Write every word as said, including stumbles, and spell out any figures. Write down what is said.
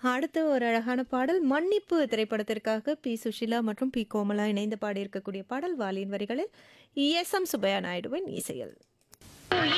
அடுத்து ஒரு அழகான பாடல் மன்னிப்பு திரைப்படத்திற்காக பி சுஷீலா மற்றும் பி கோமலா இணைந்து பாடியிருக்கக்கூடிய பாடல் வாலியின் வரிகளில் எஸ் எம் சுப்பையா நாயுடுவின் இசையில்.